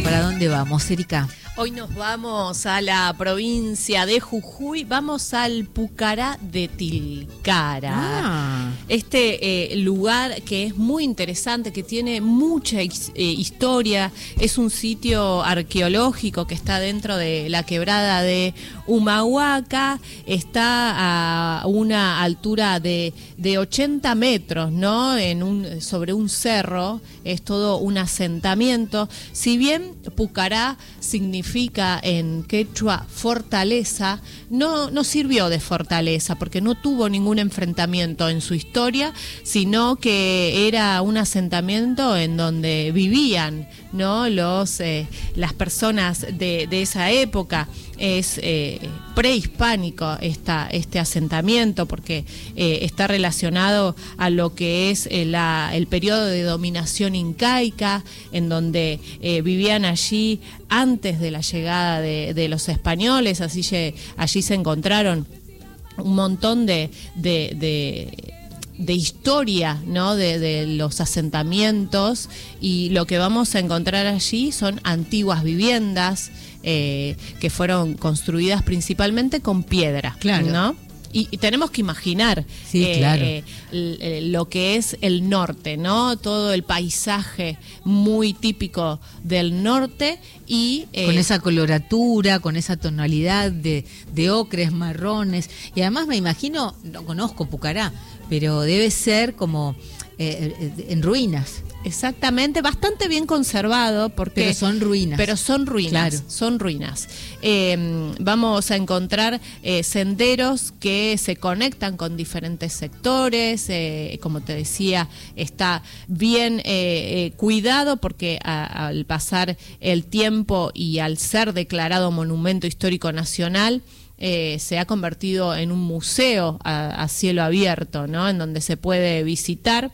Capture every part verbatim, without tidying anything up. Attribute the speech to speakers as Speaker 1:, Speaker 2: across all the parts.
Speaker 1: ¿para dónde vamos, Erika?
Speaker 2: Hoy nos vamos a la provincia de Jujuy, vamos al Pucará de Tilcara.
Speaker 1: Ah.
Speaker 2: Este eh, lugar que es muy interesante, que tiene mucha eh, historia, es un sitio arqueológico que está dentro de la quebrada de Humahuaca, está a una altura de, de ochenta metros, ¿no? En un, sobre un cerro, es todo un asentamiento. Si bien Pucará significa significa en quechua fortaleza, no, no sirvió de fortaleza porque no tuvo ningún enfrentamiento en su historia, sino que era un asentamiento en donde vivían, ¿no? Los, eh, las personas de, de esa época. Es eh, prehispánico esta, este asentamiento porque eh, está relacionado a lo que es eh, la, el periodo de dominación incaica, en donde eh, vivían allí antes de la llegada de, de los españoles. Así se, allí se encontraron un montón de... de, de de historia, ¿no? de, de los asentamientos, y lo que vamos a encontrar allí son antiguas viviendas eh, que fueron construidas principalmente con piedra,
Speaker 1: claro,
Speaker 2: ¿no? Y, y tenemos que imaginar
Speaker 1: sí,
Speaker 2: eh,
Speaker 1: claro.
Speaker 2: eh, l, lo que es el norte, ¿no? Todo el paisaje muy típico del norte y
Speaker 1: eh, con esa coloratura, con esa tonalidad de, de ocres, marrones, y además me imagino, no conozco Pucará, pero debe ser como eh, en ruinas.
Speaker 2: Exactamente, bastante bien conservado porque
Speaker 1: pero son ruinas.
Speaker 2: Pero son ruinas,
Speaker 1: claro.
Speaker 2: son ruinas. Eh, vamos a encontrar eh, senderos que se conectan con diferentes sectores, eh, como te decía, está bien eh, eh, cuidado porque a, al pasar el tiempo y al ser declarado Monumento Histórico Nacional, Eh, se ha convertido en un museo a, a cielo abierto, ¿no? En donde se puede visitar.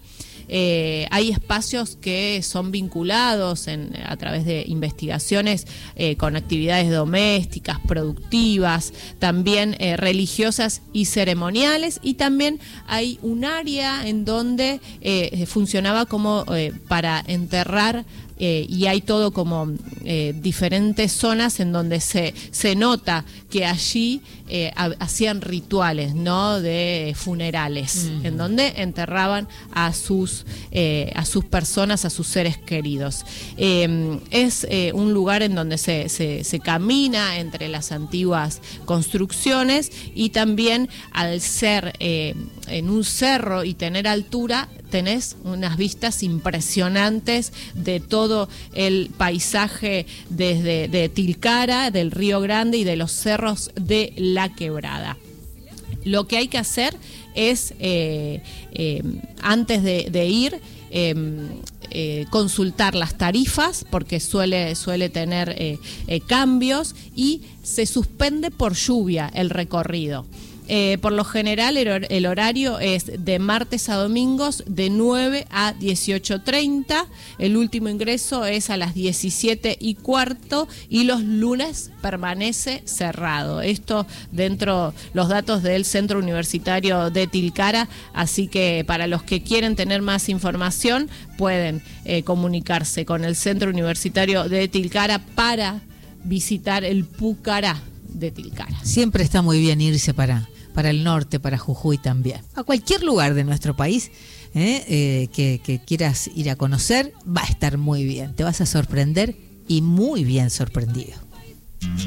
Speaker 2: Eh, hay espacios que son vinculados en, a través de investigaciones eh, con actividades domésticas, productivas, también eh, religiosas y ceremoniales, y también hay un área en donde eh, funcionaba como eh, para enterrar. Eh, y hay todo como eh, diferentes zonas en donde se, se nota que allí eh, ha, hacían rituales, ¿no? De funerales, uh-huh. en donde enterraban a sus, eh, a sus personas, a sus seres queridos. Eh, es eh, un lugar en donde se, se, se camina entre las antiguas construcciones, y también al ser eh, en un cerro y tener altura, tenés unas vistas impresionantes de todo el paisaje desde de Tilcara, del Río Grande y de los cerros de la Quebrada. Lo que hay que hacer es, eh, eh, antes de, de ir, eh, eh, consultar las tarifas, porque suele, suele tener eh, eh, cambios, y se suspende por lluvia el recorrido. Eh, por lo general el, hor el horario es de martes a domingos de nueve a dieciocho treinta, el último ingreso es a las diecisiete y cuarto y los lunes permanece cerrado. Esto dentro los datos del Centro Universitario de Tilcara, así que para los que quieren tener más información pueden eh, comunicarse con el Centro Universitario de Tilcara para visitar el Pucará de Tilcara.
Speaker 1: Siempre está muy bien irse para... para el norte, para Jujuy también. A cualquier lugar de nuestro país eh, eh, que, que quieras ir a conocer, va a estar muy bien. Te vas a sorprender y muy bien sorprendido.